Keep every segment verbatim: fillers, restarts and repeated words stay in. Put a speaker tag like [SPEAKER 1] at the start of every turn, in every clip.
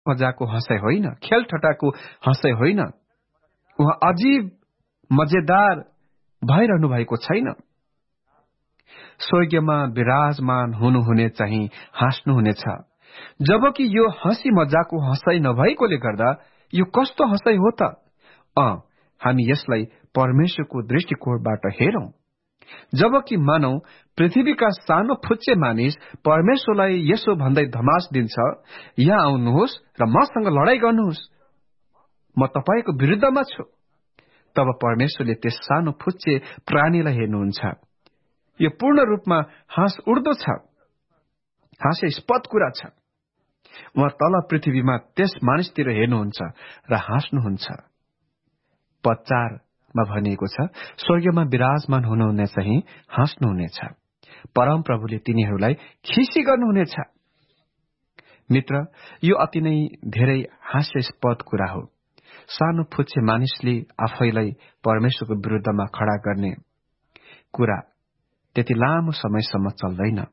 [SPEAKER 1] मजाको हँसाइ होइन, खेल ठट्टाको हँसाइ होइन। उहाँ अजीब मजेदार भइरहनु भएको छैन। स्वर्गमा विराजमान हुनुहुने चाहिँ हाँस्नुहुनेछ। जबकि यो हँसी मजाको हँसाइ नभएकोले गर्दा यो कस्तो हँसाइ हो त? अ हामी यसलाई परमेश्वरको दृष्टिकोणबाट हेरौं। जबकि मानौ पृथ्वीका सानो फुच्चे मानिस परमेश्वरलाई यसो भन्दै धमास दिन्छ, यहाँ आउनुहोस् र मसँग लडाई गर्नुहोस्, म तपाईको विरुद्धमा छु। तब परमेश्वरले त्यस सानो फुच्चे प्राणीलाई हेर्नुहुन्छ। यो पूर्ण रूपमा हाँस उड्दो छ, हास्यास्पद कुरा छ। उहाँ तल पृथ्वीमा त्यस मानिसतिर हेर्नुहुन्छ र हाँस्नुहुन्छ। पचारमा भनिएको छ, स्वर्गमा विराजमान हुनुहुने चाहिँ हाँस्नुहुनेछ। परम प्रभुले तिनीहरूलाई खिसी गर्नुहुनेछ। मित्र, यो अति नै धेरै हास्यास्पद कुरा हो। सानो फुच्चे मानिसले आफैलाई परमेश्वरको विरुद्धमा खड़ा गर्ने कुरा त्यति लामो समयसम्म चल्दैन।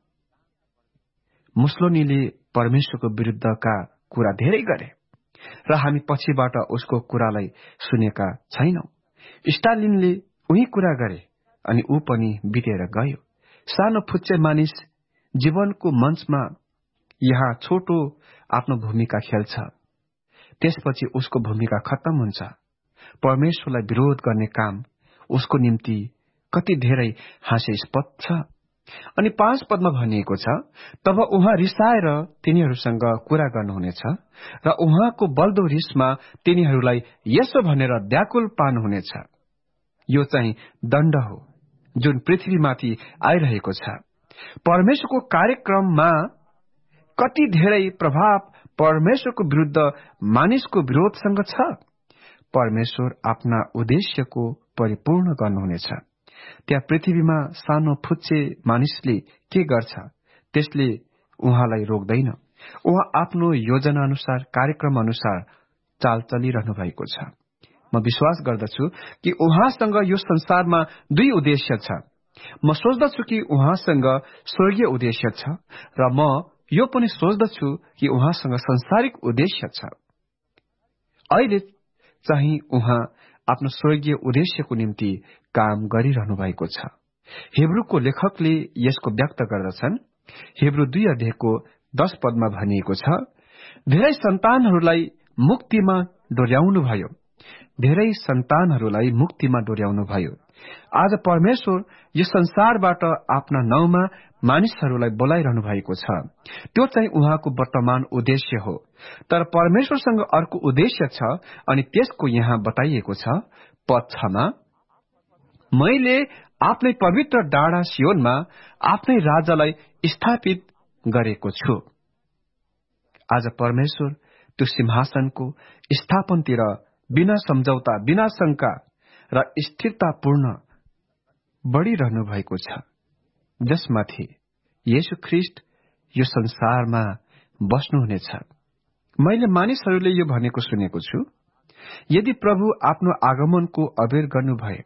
[SPEAKER 1] मुसोलिनीले परमेश्वरको विरुद्धका कुरा धेरै गरे र हामी पछिबाट उसको कुरालाई सुनेका छैनौं। स्टालिनले उही कुरा गरे अनि ऊ पनि बितेर गयो। सानो फुच्चे मानिस जीवनको मञ्चमा यहाँ छोटो आफ्नो भूमिका खेल्छ, त्यसपछि उसको भूमिका खत्तम हुन्छ। परमेश्वरलाई विरोध गर्ने काम उसको निम्ति कति धेरै हास्यास्पद छ। अनि पाँच पदमा भनिएको छ, तब उहाँ रिसाएर तिनीहरूसँग कुरा गर्नुहुनेछ र उहाँको बल्दो रिसमा तिनीहरूलाई यसो भनेर व्याकुल पार्नुहुनेछ। यो चाहिँ दण्ड हो जुन पृथ्वीमाथि आइरहेको छ। परमेश्वरको कार्यक्रममा कति धेरै प्रभाव परमेश्वरको विरुद्ध मानिसको विरोधसँग छ। परमेश्वर आफ्ना उद्देश्यको परिपूर्ण गर्नुहुनेछ। त्यहाँ पृथ्वीमा सानो फुच्चे मानिसले के गर्छ त्यसले उहाँलाई रोक्दैन। उहाँ आफ्नो योजना अनुसार, कार्यक्रम अनुसार चाल चलिरहनु भएको छ। म विश्वास गर्दछु कि उहाँसँग यो संसारमा दुई उद्देश्य छ। म सोच्दछु कि उहाँसँग स्वर्गीय उद्देश्य छ र म यो पनि सोच्दछु कि उहाँसँग संसारिक उद्देश्य छ। अहिले चाहिँ उहाँ आफ्नो स्वर्गीय उद्देश्यको निम्ति काम गरिरहनु भएको छ। हिब्रूको लेखकले यसको व्यक्त गर्दछन्। हिब्रू दुई अध्यायको दश पदमा भनिएको छ, धेरै सन्तानहरूलाई मुक्तिमा डोर्याउनु भयो, धेरै सन्तानहरूलाई मुक्तिमा डोर्याउनु भयो। आज परमेश्वर यो संसारबाट आफ्ना नाउँमा मानिसहरूलाई बोलाइरहनु भएको छ। त्यो चाहिँ उहाँको वर्तमान उद्देश्य हो। तर परमेश्वरसँग अर्को उद्देश्य छ अनि त्यसको यहाँ बताइएको छ। पद छमा, मैले आफ्नै पवित्र डाँडा सियोनमा आफ्नै राजालाई स्थापित गरेको छु। आज परमेश्वर त्यो सिंहासनको स्थापनतिर बिना सम्झौता, बिना शंका र स्थिरतापूर्ण बढ़िरहनु भएको छ, जसमाथि येशू ख्रीष्ट यो संसारमा बस्नुहुनेछ। मैले मानिसहरूले यो भनेको सुनेको छु, यदि प्रभु आफ्नो आगमनको अबेर गर्नुभए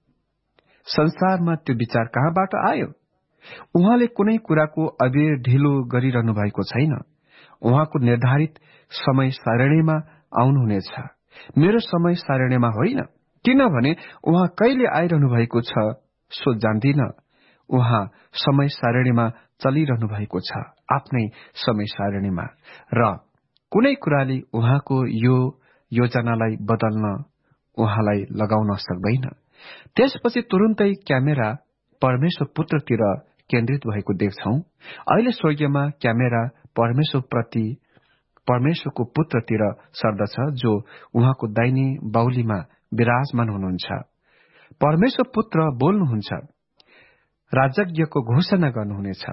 [SPEAKER 1] संसारमा त्यो विचार कहाँबाट आयो? उहाँले कुनै कुराको अबेर ढिलो गरिरहनु भएको छैन। उहाँको निर्धारित समय सारणीमा आउनुहुनेछ, मेरो समय सारणीमा होइन। किनभने उहाँ कहिले आइरहनु भएको छ सो जान्दिन। उहाँ समय सारणीमा चलिरहनु भएको छ, आफ्नै समय सारणीमा, र कुनै कुराले उहाँको यो योजनालाई बदल्न उहाँलाई लगाउन सक्दैन। त्यसपछि तुरुन्तै क्यामेरा परमेश्वर पुत्रतिर केन्द्रित भएको देख्छौं। अहिले स्वर्गीयमा क्यामेरा परमेश्वर प्रति परमेश्वरको पुत्रतिर सर्दछ, जो उहाँको दाहिने बाहुलीमा विराजमान हुनुहुन्छ। परमेश्वर पुत्र बोल्नुहुन्छ, राजज्ञको घोषणा गर्नुहुनेछ।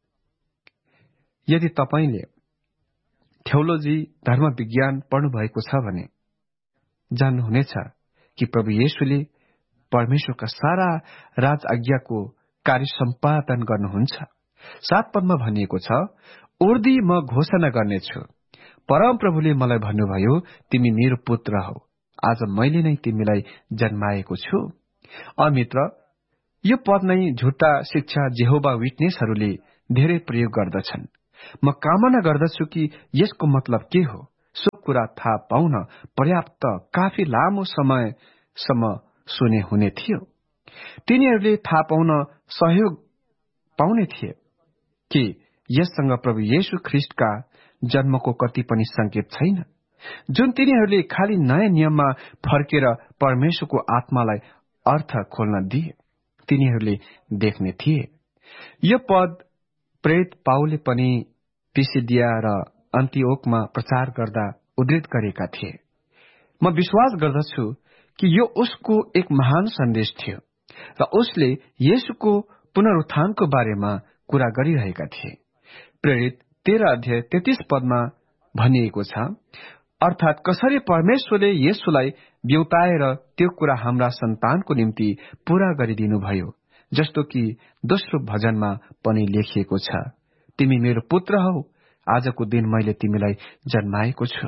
[SPEAKER 1] यदि तपाईले थियोलोजी, धर्म विज्ञान पढ्नु भएको छ भने जान्नुहुनेछ कि प्रभु येशूले परमेश्वरका सारा राज आज्ञाको कार्य सम्पादन गर्नुहुन्छ। सात पदमा भनिएको छ, उर्दी म घोषणा गर्नेछु, परम प्रभुले मलाई भन्नुभयो, तिमी मेरो पुत्र हौ, आज मैले नै तिमीलाई जन्माएको छु। अमित्र, यो पद नै झुट्टा शिक्षा जेहोवा विटनेसहरूले धेरै प्रयोग गर्दछन्। म कामना गर्दछु कि यसको मतलब के हो सो कुरा थाहा पाउन पर्याप्त काफी लामो समयसम्म सुने हुने थियो। तिनीहरूले थाहा पाउन सहयोग पाउने थिए कि यससँग प्रभु येशू ख्रिस्टका जन्मको कति पनि संकेत छैन, जुन तिनीहरूले खाली नयाँ नियममा फर्केर परमेश्वरको आत्मालाई अर्थ खोल्न दिए तिनीहरूले देख्ने थिए। यो पद प्रेरित पाउलले पनि पिसिदिया र अन्तिओकमा प्रचार गर्दा उद्धृत गरेका थिए। म विश्वास गर्दछु कि यो उसको एक महान सन्देश थियो र उसले येशूको पुनरुत्थानको बारेमा कुरा गरिरहेका थिए। प्रेरित तेह्र अध्याय तेत्तीस पदमा भनिएको छ, अर्थात कसरी परमेश्वरले येशूलाई ब्यौताएर त्यो कुरा हाम्रा सन्तानको निम्ति पूरा गरिदिनुभयो, जस्तो कि दोस्रो भजनमा पनि लेखिएको छ, तिमी मेरो पुत्र हौ, आजको दिन मैले तिमीलाई जन्माएको छु।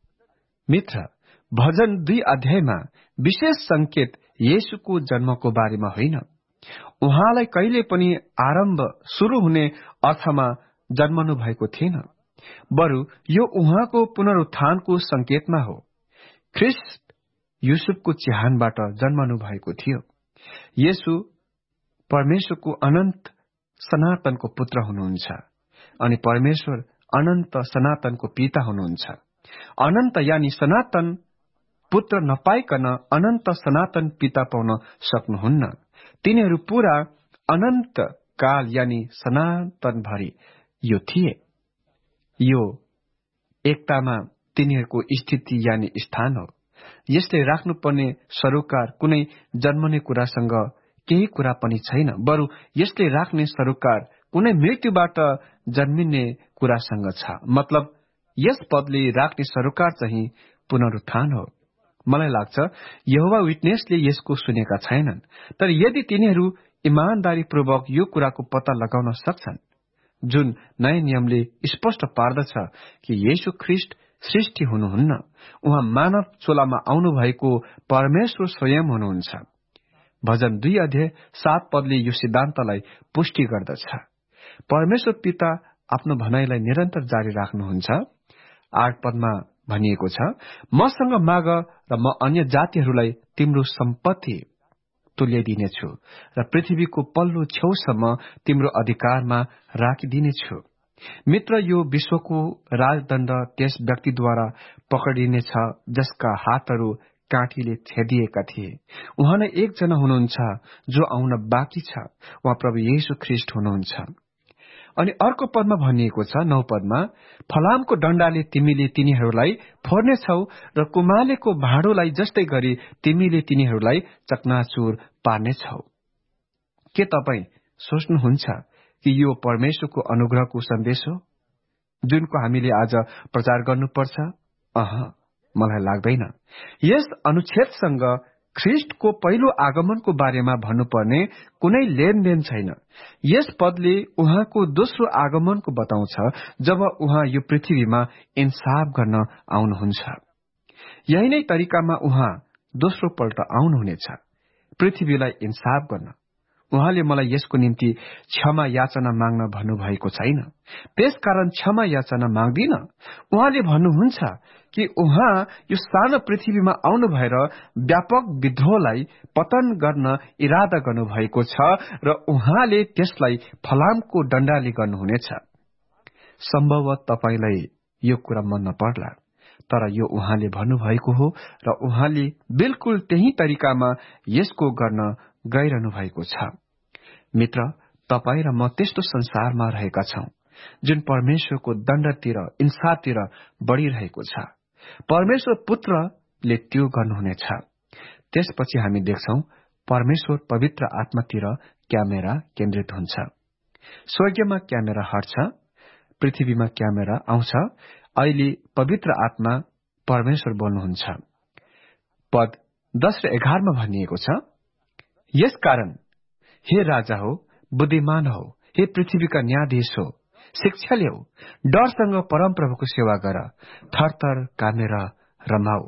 [SPEAKER 1] मित्र, भजन दुई अध्यायमा विशेष संकेत येशूको जन्मको बारेमा होइन, उहाँलाई कहिले पनि आरम्भ शुरू हुने अर्थमा जन्मनु भएको थिएन, बरु यो उहाँको पुनरुत्थानको संकेतमा हो। ख्रिस्ट युसुफको चिहानबाट जन्मनु भएको थियो। येशू परमेश्वरको अनन्त सनातनको पुत्र हुनुहुन्छ अनि परमेश्वर अनन्त सनातनको पिता हुनुहुन्छ। अनन्त यानि सनातन पुत्र नपाइकन अनन्त सनातन पिता पाउन सक्नुहुन्न। तिनीहरू पूरा अनन्त काल यानि सनातनभरि यो थिए। यो एकतामा तिनीहरूको स्थिति यानि स्थान हो। यसले राख्नुपर्ने सरोकार कुनै जन्मने कुरासँग केही कुरा पनि छैन, बरु यसले राख्ने सरोकार कुनै मृत्युबाट जन्मिने कुरासँग छ। मतलब यस पदले राख्ने सरोकार चाहिँ पुनरुत्थान हो। मलाई लाग्छ यहोवा विटनेसले यसको सुनेका छैनन्, तर यदि तिनीहरू इमानदारीपूर्वक यो कुराको पत्ता लगाउन सक्छन् जुन नयाँ नियमले स्पष्ट पार्दछ कि येशू ख्रिस्ट सृष्टि हुनुहुन्न, उहाँ मानव चोलामा आउनुभएको परमेश्वर स्वयं हुनुहुन्छ। भजन दुई अध्याय सात पदले यो सिद्धान्तलाई पुष्टि गर्दछ। परमेश्वर पिता आफ्नो भनाइलाई निरन्तर जारी राख्नुहुन्छ। आठ पदमा भनिएको छ, मसँग माग र म अन्य जातिहरूलाई तिम्रो सम्पत्ति तुल्याइदिनेछु र पृथ्वीको पल्लो छेउसम्म तिम्रो अधिकारमा राखिदिनेछु। मित्र, यो विश्वको राजदण्ड त्यस व्यक्तिद्वारा पकडिनेछ जसका हातहरू काँटीले छेदिएका थिए। उहाँ नै एकजना हुनुहुन्छ जो आउन बाँकी छ, उहाँ प्रभु येशू ख्रिस्ट हुनुहुन्छ। अनि अर्को पदमा भनिएको छ, नौ पदमा, फलामको डण्डाले तिमीले तिनीहरूलाई फोर्नेछौ र कुमालेको भाँडोलाई जस्तै गरी तिमीले तिनीहरूलाई चकनाचुर पार्नेछौ। के तपाईँ सोच्नुहुन्छ कि यो परमेश्वरको अनुग्रहको सन्देश हो जुनको हामीले आज प्रचार गर्नुपर्छ? अह, मलाई लाग्दैन। यस अनुच्छेदसँग ख्रिस्टको पहिलो आगमनको बारेमा भन्नुपर्ने कुनै लेनदेन छैन। यस पदले उहाँको दोस्रो आगमनको बताउँछ, जब उहाँ यो पृथ्वीमा इन्साफ गर्न आउनुहुन्छ। यही नै तरिकामा उहाँ दोस्रो पल्ट आउनुहुनेछ पृथ्वीलाई इन्साफ गर्न। उहाँले मलाई यसको निम्ति क्षमा याचना माग्न भन्नुभएको छैन, त्यसकारण क्षमा याचना माग्दिन। उहाँले भन्नुहुन्छ कि उहाँ यो सानो पृथ्वीमा आउनु भएर व्यापक विद्रोहलाई पतन गर्न इरादा गर्नुभएको छ र उहाँले त्यसलाई फलामको डण्डाले गर्नुहुनेछ। सम्भवतः तपाईलाई यो कुरा मन नपर्ला, तर यो उहाँले भन्नुभएको हो र उहाँले बिल्कुल त्यही तरिकामा यसको गर्न गइरहनु भएको छ। मित्र, तपाईँ र म त्यस्तो संसारमा रहेका छौं जुन परमेश्वरको दण्डतिर इन्साफतिर बढ़िरहेको छ। परमेश्वर पुत्रले त्यो गर्नुहुनेछ। त्यसपछि हामी देख्छौं परमेश्वर पवित्र आत्मातिर क्यामेरा केन्द्रित हुन्छ। स्वर्गमा क्यामेरा हट्छ, पृथ्वीमा क्यामेरा आउँछ। अहिले पवित्र आत्मा परमेश्वर बोल्नुहुन्छ। पद दश र एघारमा भनिएको छ, यसकारण हे राजा हो, बुद्धिमान हो, हे पृथ्वीका न्यायाधीश हो, शिक्षा ल्याऊ, डरसँग परमप्रभुको सेवा गर, थरथर कामेर रमाऊ।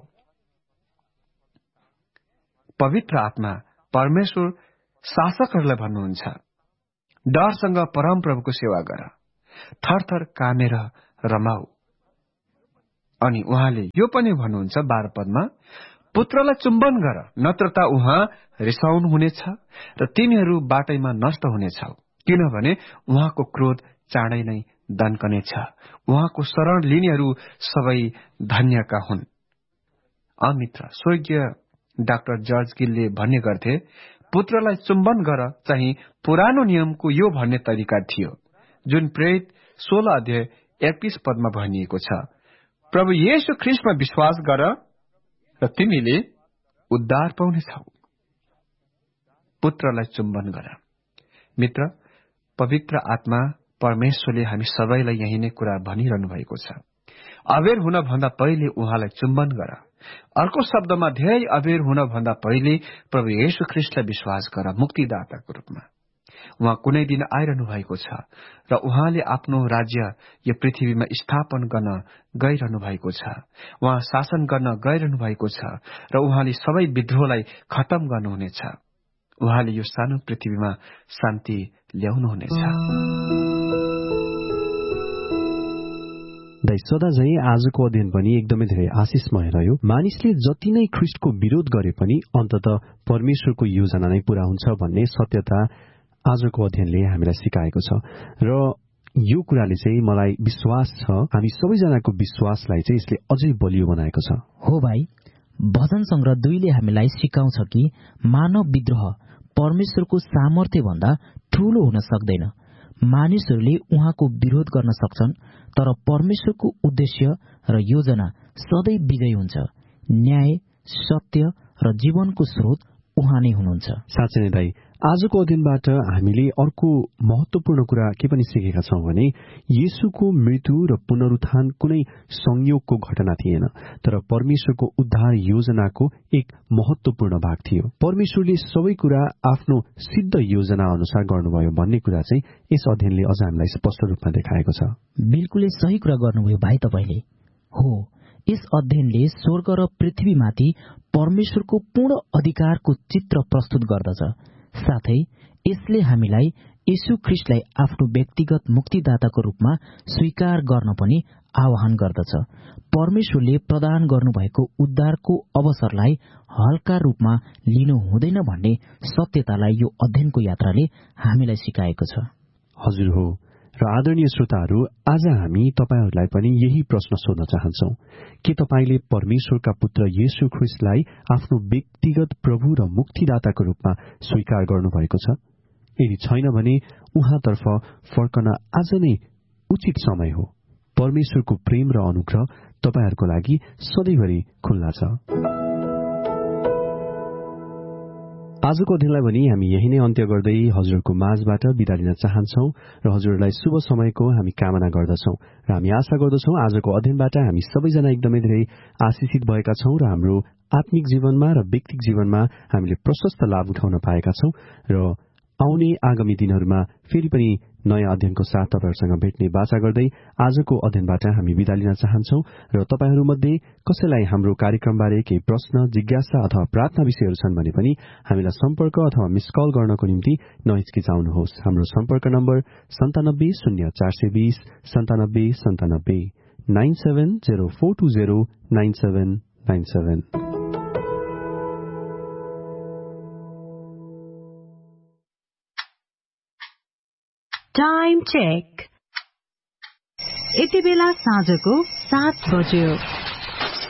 [SPEAKER 1] पवित्र आत्मा परमेश्वर शासकहरूलाई भन्नुहुन्छ, डरसँग परमप्रभुको सेवा गर, थरथर कामेर रमाऊ। अनि उहाँले यो पनि भन्नुहुन्छ बाह्र पदमा, पुत्रलाई चुम्बन गर, नत्र त उहाँ रिसाउनु हुनेछ र तिमीहरू बाटैमा नष्ट हुनेछौ, किनभने उहाँको क्रोध चाँडै नै दन्कनेछ। उहाँको शरण लिनेहरू सबै धन्यका हुन्। अमित्र स्वर्गीय डाक्टर जर्ज गिलले भन्ने गर्थे, पुत्रलाई चुम्बन गर चाहिँ पुरानो नियमको यो भन्ने तरिका थियो, जुन प्रेरित सोह्र अध्याय एकतीस पदमा भनिएको छ, प्रभु येशू ख्रीष्टमा विश्वास गर र तिमीले उद्धार पाउनेछौ। पुत्रलाई चुम्बन गर। मित्र, पवित्र आत्मा परमेश्वरले हामी सबैलाई यही नै कुरा भनिरहनु भएको छ। अबेर हुन भन्दा पहिले उहाँलाई चुम्बन गर। अर्को शब्दमा धेरै अबेर हुन भन्दा पहिले प्रभु येशू ख्रीष्टलाई विश्वास गर मुक्तिदाताको रूपमा। उहाँ कुनै दिन आइरहनु भएको छ र उहाँले आफ्नो राज्य यो पृथ्वीमा स्थापन गर्न गइरहनु भएको छ। उहाँ शासन गर्न गइरहनु भएको छ र उहाँले सबै विद्रोहलाई खत्म गर्नुहुनेछ। उहाँले यो सानो पृथ्वीमा शान्ति ल्याउनुहुनेछ।
[SPEAKER 2] दाइ, सदा झै आजको अध्ययन पनि एकदमै धेरै आशिषमय रह्यो। मानिसले जति नै ख्रीष्टको विरोध गरे पनि अन्ततः परमेश्वरको योजना नै पूरा हुन्छ भन्ने सत्यता आजको अध्ययनले हामीलाई सिकाएको छ र यो कुराले चाहिँ मलाई विश्वास छ, हामी सबैजनाको विश्वासलाई चाहिँ यसले अझै बलियो बनाएको छ।
[SPEAKER 3] हो भाइ, भजन संग्रह दुईले हामीलाई सिकाउँछ कि मानव विद्रोह परमेश्वरको सामर्थ्य भन्दा ठूलो हुन सक्दैन। मानिसहरूले उहाँको विरोध गर्न सक्छन्, तर परमेश्वरको उद्देश्य र योजना सधैँ विजयी हुन्छ। न्याय, सत्य र जीवनको स्रोत उहाँ नै हुनुहुन्छ।
[SPEAKER 2] साँच्चै नै दाइ, आजको अध्ययनबाट हामीले अर्को महत्वपूर्ण कुरा के पनि सिकेका छौं भने येशूको मृत्यु र पुनरुत्थान कुनै संयोगको घटना थिएन, तर परमेश्वरको उद्धार योजनाको एक महत्वपूर्ण भाग थियो। परमेश्वरले सबै कुरा आफ्नो सिद्ध योजना अनुसार गर्नुभयो भन्ने कुरा चाहिँ यस अध्ययनले अझ हामीलाई स्पष्ट रूपमा देखाएको छ।
[SPEAKER 3] बिल्कुलै सही कुरा गर्नुभयो भाइ तपाईले। हो, यस अध्ययनले स्वर्ग र पृथ्वीमाथि परमेश्वरको पूर्ण अधिकारको चित्र प्रस्तुत गर्दछ। साथै यसले हामीलाई येशू ख्रीष्टलाई आफ्नो व्यक्तिगत मुक्तिदाताको रूपमा स्वीकार गर्न पनि आह्वान गर्दछ। परमेश्वरले प्रदान गर्नुभएको उद्धारको अवसरलाई हल्का रूपमा लिनु हुँदैन भन्ने सत्यतालाई यो अध्ययनको यात्राले हामीलाई सिकाएको छ।
[SPEAKER 2] हजुर हो, र आदरणीय श्रोताहरू, आज हामी तपाईहरूलाई पनि यही प्रश्न सोध्न चाहन्छौं, के तपाईले परमेश्वरका पुत्र येशू ख्रीष्टलाई आफ्नो व्यक्तिगत प्रभु र मुक्तिदाताको रूपमा स्वीकार गर्नुभएको छ? यदि छैन भने उहाँतर्फ फर्कन आज नै उचित समय हो। परमेश्वरको प्रेम र अनुग्रह तपाईहरूको लागि सधैँभरि खुल्ला छ। आजको अध्ययनलाई पनि हामी यही नै अन्त्य गर्दै हजुरको माझबाट बिदा लिन चाहन्छौं र हजुरलाई शुभ समयको हामी कामना गर्दछौं र हामी आशा गर्दछौं आजको अध्ययनबाट हामी सबैजना एकदमै धेरै आशिषित भएका छौं र हाम्रो आत्मिक जीवनमा र व्यक्तिगत जीवनमा हामीले प्रशस्त लाभ उठाउन पाएका छौं र आउने आगामी दिनहरूमा फेरि पनि नयाँ अध्ययनको साथ तपाईहरुसँग भेट्ने बाचा गर्दै आजको अध्ययनबाट हामी बिदा लिन चाहन्छौं र तपाईहरुमध्ये कसैलाई हाम्रो कार्यक्रमबारे केही प्रश्न, जिज्ञासा अथवा प्रार्थना विषयहरू छन् भने पनि हामीलाई सम्पर्क अथवा मिस कल गर्नको निम्ति नहिचकिचाउनुहोस्। हाम्रो सम्पर्क नम्बर सन्तानब्बे शून्य चार सय बीस सन्तानब्बे सन्तानब्बे nine seven zero four two zero nine seven nine seven.
[SPEAKER 4] Time check. यति बेला साँझको सात बज्यो।